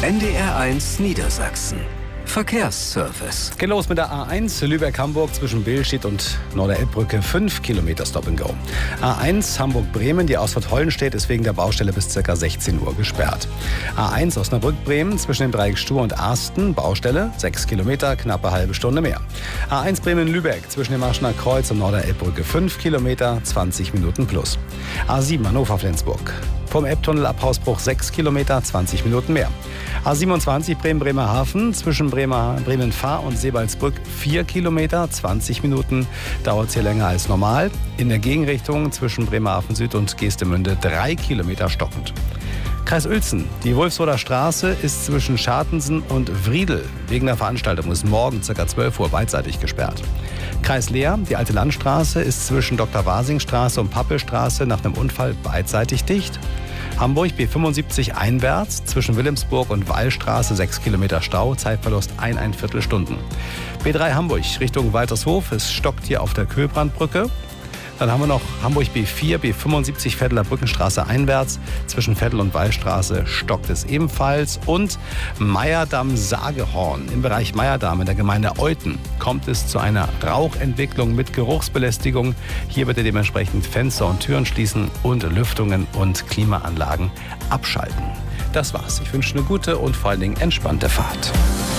NDR1 Niedersachsen. Verkehrsservice. Geht los mit der A1 Lübeck-Hamburg zwischen Billstedt und Norderelbbrücke. 5 Kilometer Stop and Go. A1 Hamburg-Bremen, die Ausfahrt Hollenstedt ist wegen der Baustelle bis ca. 16 Uhr gesperrt. A1 Osnabrück-Bremen zwischen dem Dreieck Stur und Arsten, Baustelle, 6 Kilometer, knappe halbe Stunde mehr. A1 Bremen-Lübeck zwischen dem Marschener Kreuz und Norderelbbrücke. 5 Kilometer, 20 Minuten plus. A7 Hannover-Flensburg. Vom Elbtunnel ab Hausbruch 6 Kilometer, 20 Minuten mehr. A27 Bremen-Bremerhaven zwischen Bremen-Fahr und Sebalsbrück 4 Kilometer, 20 Minuten. Dauert es hier länger als normal. In der Gegenrichtung zwischen Bremerhaven Süd und Geestemünde 3 Kilometer stockend. Kreis Uelzen. Die Wolfsroder Straße ist zwischen Schartensen und Wriedel wegen der Veranstaltung ist morgen ca. 12 Uhr beidseitig gesperrt. Kreis Leer. Die Alte Landstraße ist zwischen Dr. Wasing-Straße und Pappelstraße nach einem Unfall beidseitig dicht. Hamburg B75 einwärts zwischen Wilhelmsburg und Wallstraße 6 Kilometer Stau, Zeitverlust 1,25 Stunden. B3 Hamburg Richtung Waltershof, es stockt hier auf der Köbrandbrücke. Dann haben wir noch Hamburg B4, B75 Vetteler Brückenstraße einwärts. Zwischen Vettel und Wallstraße stockt es ebenfalls. Und Meyerdamm-Sagehorn. Im Bereich Meyerdamm in der Gemeinde Euthen kommt es zu einer Rauchentwicklung mit Geruchsbelästigung. Hier bitte dementsprechend Fenster und Türen schließen und Lüftungen und Klimaanlagen abschalten. Das war's. Ich wünsche eine gute und vor allen Dingen entspannte Fahrt.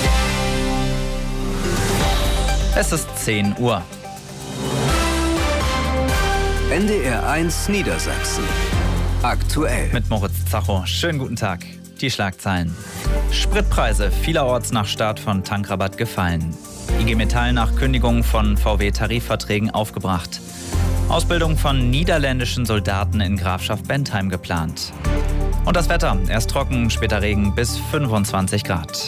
Es ist 10 Uhr. NDR1 Niedersachsen. Aktuell. Mit Moritz Zacho. Schönen guten Tag. Die Schlagzeilen. Spritpreise vielerorts nach Start von Tankrabatt gefallen. IG Metall nach Kündigung von VW-Tarifverträgen aufgebracht. Ausbildung von niederländischen Soldaten in Grafschaft Bentheim geplant. Und das Wetter. Erst trocken, später Regen bis 25 Grad.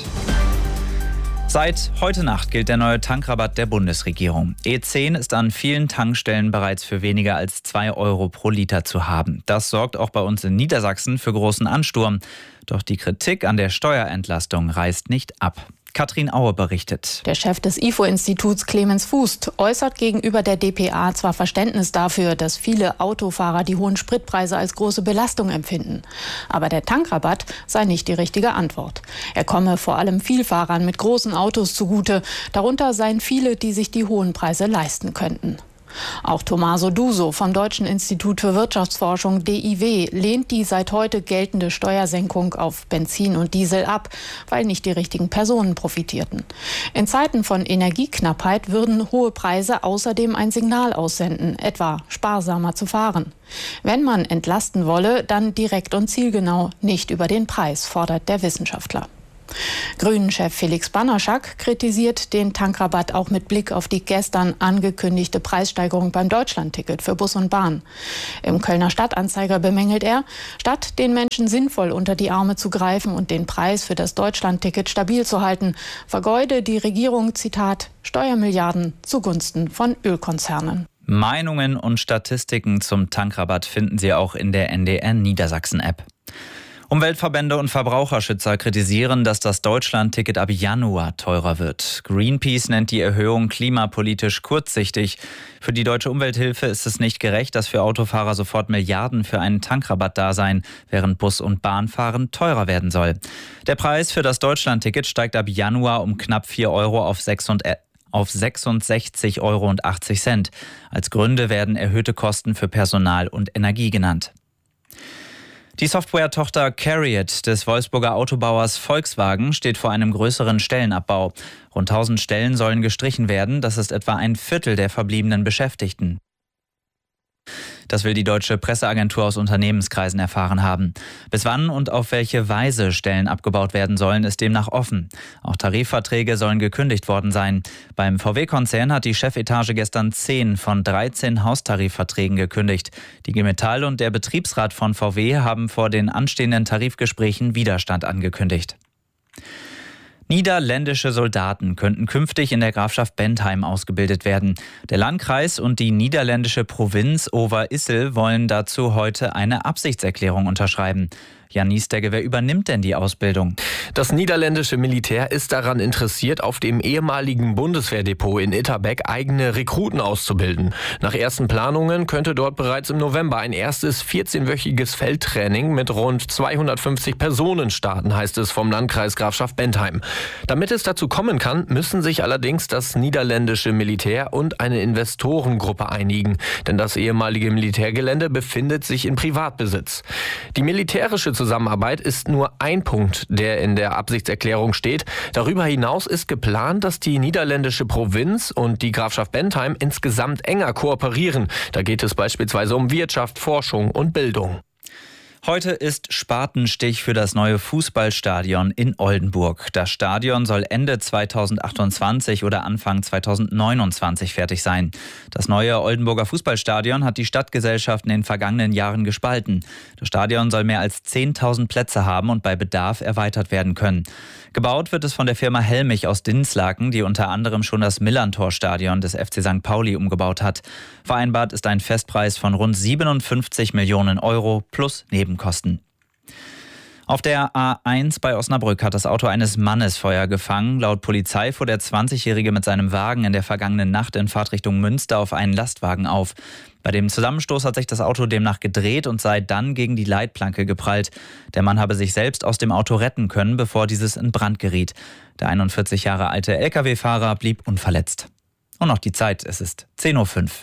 Seit heute Nacht gilt der neue Tankrabatt der Bundesregierung. E10 ist an vielen Tankstellen bereits für weniger als 2 Euro pro Liter zu haben. Das sorgt auch bei uns in Niedersachsen für großen Ansturm. Doch die Kritik an der Steuerentlastung reißt nicht ab. Katrin Aue berichtet. Der Chef des IFO-Instituts Clemens Fußt äußert gegenüber der dpa zwar Verständnis dafür, dass viele Autofahrer die hohen Spritpreise als große Belastung empfinden. Aber der Tankrabatt sei nicht die richtige Antwort. Er komme vor allem Vielfahrern mit großen Autos zugute. Darunter seien viele, die sich die hohen Preise leisten könnten. Auch Tommaso Duso vom Deutschen Institut für Wirtschaftsforschung DIW lehnt die seit heute geltende Steuersenkung auf Benzin und Diesel ab, weil nicht die richtigen Personen profitierten. In Zeiten von Energieknappheit würden hohe Preise außerdem ein Signal aussenden, etwa sparsamer zu fahren. Wenn man entlasten wolle, dann direkt und zielgenau, nicht über den Preis, fordert der Wissenschaftler. Grünen-Chef Felix Banaschak kritisiert den Tankrabatt auch mit Blick auf die gestern angekündigte Preissteigerung beim Deutschlandticket für Bus und Bahn. Im Kölner Stadtanzeiger bemängelt er, statt den Menschen sinnvoll unter die Arme zu greifen und den Preis für das Deutschlandticket stabil zu halten, vergeude die Regierung, Zitat, Steuermilliarden zugunsten von Ölkonzernen. Meinungen und Statistiken zum Tankrabatt finden Sie auch in der NDR Niedersachsen-App. Umweltverbände und Verbraucherschützer kritisieren, dass das Deutschlandticket ab Januar teurer wird. Greenpeace nennt die Erhöhung klimapolitisch kurzsichtig. Für die Deutsche Umwelthilfe ist es nicht gerecht, dass für Autofahrer sofort Milliarden für einen Tankrabatt da seien, während Bus- und Bahnfahren teurer werden soll. Der Preis für das Deutschlandticket steigt ab Januar um knapp 4 Euro auf 66,80 Euro. Als Gründe werden erhöhte Kosten für Personal und Energie genannt. Die Software-Tochter CARIAD des Wolfsburger Autobauers Volkswagen steht vor einem größeren Stellenabbau. Rund 1000 Stellen sollen gestrichen werden, das ist etwa ein Viertel der verbliebenen Beschäftigten. Das will die deutsche Presseagentur aus Unternehmenskreisen erfahren haben. Bis wann und auf welche Weise Stellen abgebaut werden sollen, ist demnach offen. Auch Tarifverträge sollen gekündigt worden sein. Beim VW-Konzern hat die Chefetage gestern 10 von 13 Haustarifverträgen gekündigt. Die IG Metall und der Betriebsrat von VW haben vor den anstehenden Tarifgesprächen Widerstand angekündigt. Niederländische Soldaten könnten künftig in der Grafschaft Bentheim ausgebildet werden. Der Landkreis und die niederländische Provinz Over-Issel wollen dazu heute eine Absichtserklärung unterschreiben. Jan Niesdegge, wer übernimmt denn die Ausbildung? Das niederländische Militär ist daran interessiert, auf dem ehemaligen Bundeswehrdepot in Itterbeck eigene Rekruten auszubilden. Nach ersten Planungen könnte dort bereits im November ein erstes 14-wöchiges Feldtraining mit rund 250 Personen starten, heißt es vom Landkreis Grafschaft-Bentheim. Damit es dazu kommen kann, müssen sich allerdings das niederländische Militär und eine Investorengruppe einigen, denn das ehemalige Militärgelände befindet sich in Privatbesitz. Die militärische Zusammenarbeit ist nur ein Punkt, der in der Absichtserklärung steht. Darüber hinaus ist geplant, dass die niederländische Provinz und die Grafschaft Bentheim insgesamt enger kooperieren. Da geht es beispielsweise um Wirtschaft, Forschung und Bildung. Heute ist Spatenstich für das neue Fußballstadion in Oldenburg. Das Stadion soll Ende 2028 oder Anfang 2029 fertig sein. Das neue Oldenburger Fußballstadion hat die Stadtgesellschaft in den vergangenen Jahren gespalten. Das Stadion soll mehr als 10.000 Plätze haben und bei Bedarf erweitert werden können. Gebaut wird es von der Firma Helmich aus Dinslaken, die unter anderem schon das Millantor-Stadion des FC St. Pauli umgebaut hat. Vereinbart ist ein Festpreis von rund 57 Millionen Euro plus Nebenkosten. Auf der A1 bei Osnabrück hat das Auto eines Mannes Feuer gefangen. Laut Polizei fuhr der 20-Jährige mit seinem Wagen in der vergangenen Nacht in Fahrtrichtung Münster auf einen Lastwagen auf. Bei dem Zusammenstoß hat sich das Auto demnach gedreht und sei dann gegen die Leitplanke geprallt. Der Mann habe sich selbst aus dem Auto retten können, bevor dieses in Brand geriet. Der 41 Jahre alte Lkw-Fahrer blieb unverletzt. Und noch die Zeit, es ist 10.05 Uhr.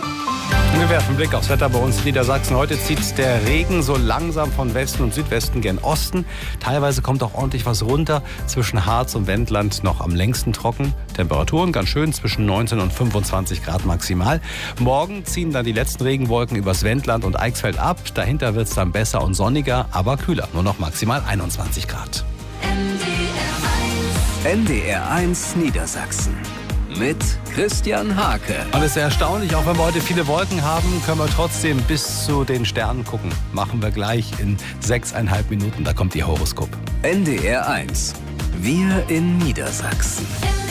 Wir werfen einen Blick aufs Wetter bei uns in Niedersachsen. Heute zieht der Regen so langsam von Westen und Südwesten gen Osten. Teilweise kommt auch ordentlich was runter. Zwischen Harz und Wendland noch am längsten trocken. Temperaturen ganz schön zwischen 19 und 25 Grad maximal. Morgen ziehen dann die letzten Regenwolken übers Wendland und Eichsfeld ab. Dahinter wird es dann besser und sonniger, aber kühler. Nur noch maximal 21 Grad. NDR1 Niedersachsen. Mit Christian Hake. Alles sehr erstaunlich, auch wenn wir heute viele Wolken haben, können wir trotzdem bis zu den Sternen gucken. Machen wir gleich in 6,5 Minuten, da kommt Ihr Horoskop. NDR1. Wir in Niedersachsen.